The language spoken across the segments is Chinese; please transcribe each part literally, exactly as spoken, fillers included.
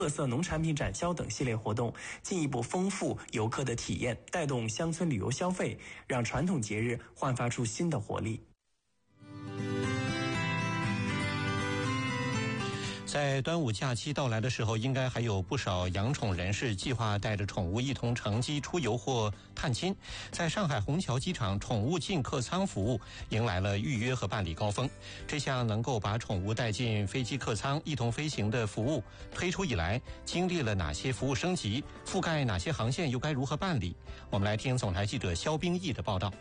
特色农产品展销等系列活动，进一步丰富游客的体验，带动乡村旅游消费，让传统节日焕发出新的活力。 在端午假期到来的时候，应该还有不少养宠人士计划带着宠物一同乘机出游或探亲。在上海虹桥机场，宠物进客舱服务迎来了预约和办理高峰。这项能够把宠物带进飞机客舱一同飞行的服务推出以来，经历了哪些服务升级，覆盖哪些航线，又该如何办理？我们来听总台记者肖冰毅的报道。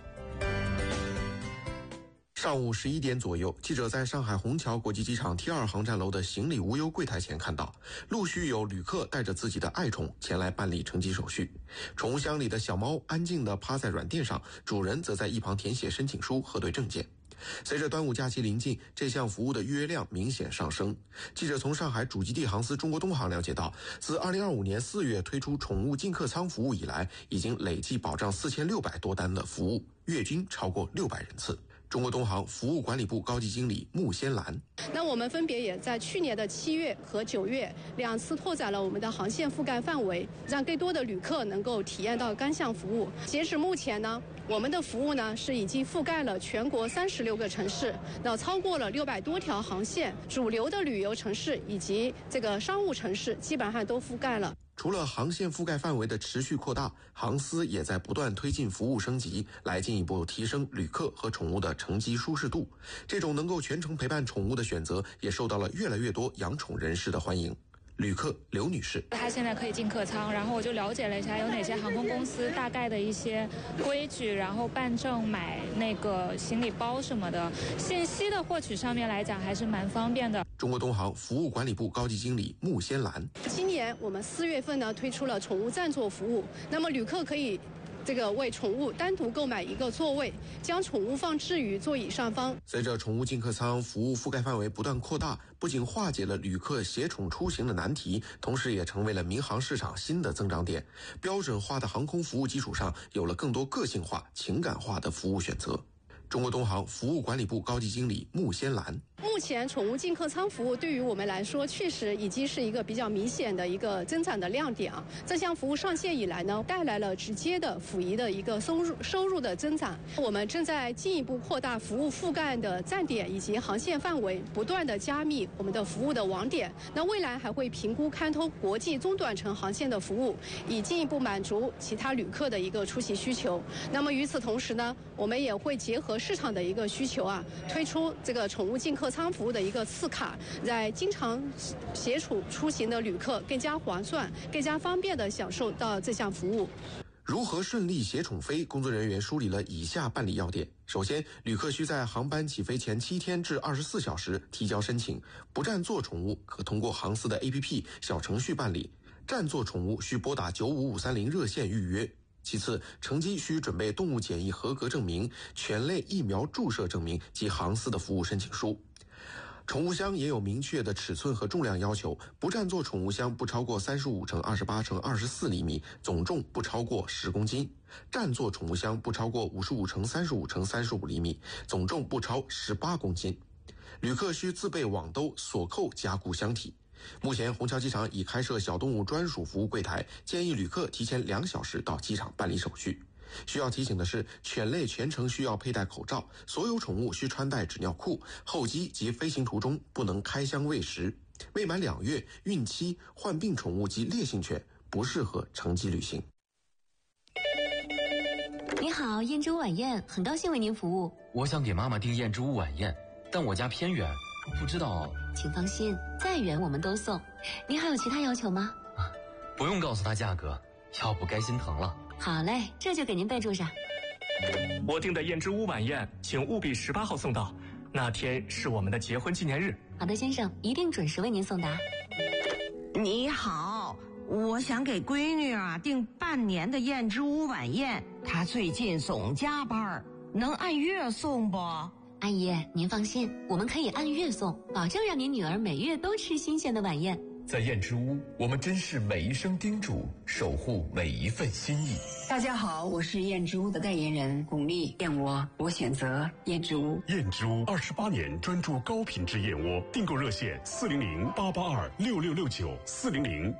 上午十一点左右，记者在上海虹桥国际机场 T 二 航站楼的行李无忧柜台前看到，陆续有旅客带着自己的爱宠前来办理乘机手续。宠物箱里的小猫安静地趴在软垫上，主人则在一旁填写申请书、核对证件。随着端午假期临近，这项服务的预约量明显上升。记者从上海主基地航司中国东航了解到，自二零二五年四月推出宠物进客舱服务以来，已经累计保障四千六百多单的服务，月均超过六百人次。中国东航服务管理部高级经理穆仙兰， 那我们分别也在去年的七月和九月两次拓展了我们的航线覆盖范围，让更多的旅客能够体验到单项服务。截止目前呢，我们的服务呢是已经覆盖了全国三十六个城市，那超过了六百多条航线，主流的旅游城市以及这个商务城市基本上都覆盖了。 除了航线覆盖范围的持续扩大，航司也在不断推进服务升级，来进一步提升旅客和宠物的乘机舒适度。这种能够全程陪伴宠物的选择，也受到了越来越多养宠人士的欢迎。旅客刘女士， 他现在可以进客舱，然后我就了解了一下有哪些航空公司大概的一些规矩，然后办证、买那个行李包什么的信息的获取上面来讲还是蛮方便的。 中国东航服务管理部高级经理穆仙兰， 今年我们四月份呢推出了宠物占座服务，那么旅客可以这个为宠物单独购买一个座位，将宠物放置于座椅上方。 随着宠物进客舱服务覆盖范围不断扩大，不仅化解了旅客携宠出行的难题，同时也成为了民航市场新的增长点。标准化的航空服务基础上，有了更多个性化、情感化的服务选择。中国东航服务管理部高级经理穆仙兰， 目前宠物进客舱服务对于我们来说确实已经是一个比较明显的一个增长的亮点啊。这项服务上线以来呢，带来了直接的溥仪的一个收入收入的增长。我们正在进一步扩大服务覆盖的站点以及航线范围，不断的加密我们的服务的网点。那未来还会评估开通国际中短程航线的服务，以进一步满足其他旅客的一个出行需求。那么与此同时呢，我们也会结合市场的一个需求啊，推出这个宠物进客舱服务的一个次卡，在经常携宠出行的旅客更加划算、更加方便的享受到这项服务。 如何顺利携宠飞？工作人员梳理了以下办理要点。首先，旅客需在航班起飞前七天至二十四小时提交申请，不占座宠物可通过航司的 A P P 小程序办理，占座宠物需拨打九五五三零热线预约。其次，乘机需准备动物检疫合格证明、犬类疫苗注射证明及航司的服务申请书。宠物箱也有明确的尺寸和重量要求，不占座宠物箱不超过三十五乘二十八乘二十四厘米，总重不超过十公斤；占座宠物箱不超过五十五乘三十五乘三十五厘米，总重不超十八公斤。旅客需自备网兜、锁扣加固箱体。目前虹桥机场已开设小动物专属服务柜台，建议旅客提前两小时到机场办理手续。需要提醒的是，犬类全程需要佩戴口罩，所有宠物需穿戴纸尿裤，候机及飞行途中不能开箱喂食。未满两月、孕期、患病宠物及烈性犬不适合乘机旅行。 你好，燕之屋晚宴，很高兴为您服务。 我想给妈妈订燕之屋晚宴，但我家偏远，不知道。 请放心，再远我们都送。您还有其他要求吗？ 不用告诉他价格，要不该心疼了。 好嘞，这就给您备注上。 我订的燕之屋晚宴，请务必十八号送到，那天是我们的结婚纪念日。 好的，先生，一定准时为您送达。 你好，我想给闺女啊订半年的燕之屋晚宴，她最近总加班，能按月送不？ 阿姨，您放心，我们可以按月送，保证让您女儿每月都吃新鲜的晚宴。 在燕之屋，我们珍视每一声叮嘱，守护每一份心意。 大家好，我是燕之屋的代言人巩俐，燕窝我选择燕之屋。 燕之屋二十八年专注高品质燕窝，订购热线四零零八八二六六六九四零零。